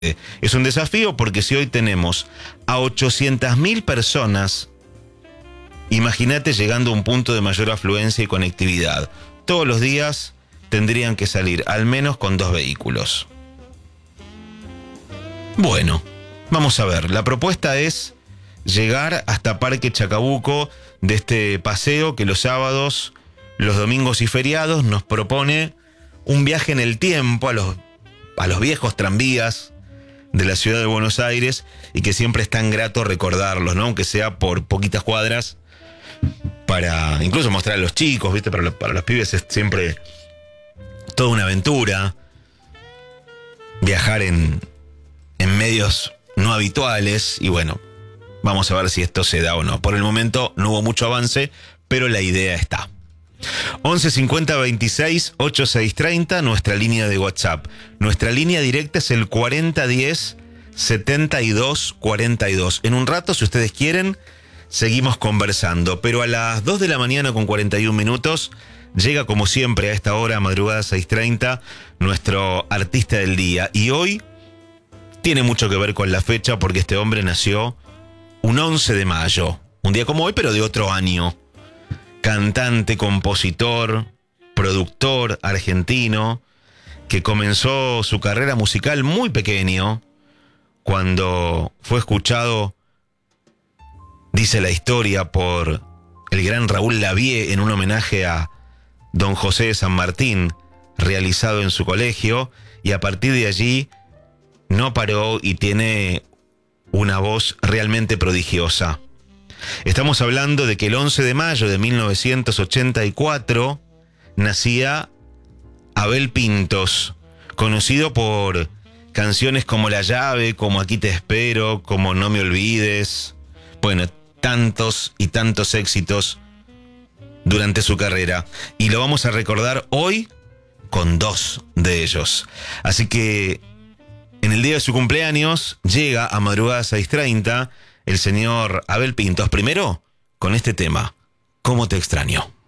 Es un desafío porque si hoy tenemos a 800.000 personas, imagínate llegando a un punto de mayor afluencia y conectividad. Todos los días tendrían que salir al menos con 2 vehículos. Bueno, vamos a ver. La propuesta es llegar hasta Parque Chacabuco de este paseo que los sábados, los domingos y feriados nos propone un viaje en el tiempo a los viejos tranvías de la ciudad de Buenos Aires y que siempre es tan grato recordarlos, ¿no? Aunque sea por poquitas cuadras, para incluso mostrar a los chicos, ¿viste? Para los pibes es siempre toda una aventura viajar en medios no habituales y bueno, vamos a ver si esto se da o no. Por el momento no hubo mucho avance, pero la idea está. 11 50 26 8630, nuestra línea de WhatsApp. Nuestra línea directa es el 4010 72 42. En un rato, si ustedes quieren, seguimos conversando, pero a las 2 de la mañana con 41 minutos llega como siempre a esta hora, madrugada 6:30, nuestro artista del día. Y hoy tiene mucho que ver con la fecha porque este hombre nació un 11 de mayo, un día como hoy, pero de otro año. Cantante, compositor, productor argentino, que comenzó su carrera musical muy pequeño, cuando fue escuchado, dice la historia, por el gran Raúl Lavie en un homenaje a Don José de San Martín, realizado en su colegio, y a partir de allí no paró y tiene una voz realmente prodigiosa. Estamos hablando de que el 11 de mayo de 1984 nacía Abel Pintos, conocido por canciones como La Llave, como Aquí te espero, como No me olvides. Bueno, tantos y tantos éxitos durante su carrera. Y lo vamos a recordar hoy con 2 de ellos. Así que en el día de su cumpleaños llega a madrugada 6:30 el señor Abel Pintos. Primero, con este tema, ¿Cómo te extraño?